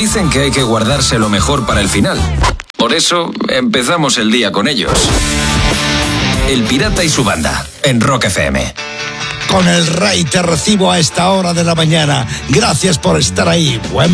Dicen que hay que guardarse lo mejor para el final. Por eso empezamos el día con ellos. El Pirata y su banda, en Rock FM. Con el Rey te recibo a esta hora de la mañana. Gracias por estar ahí. Buen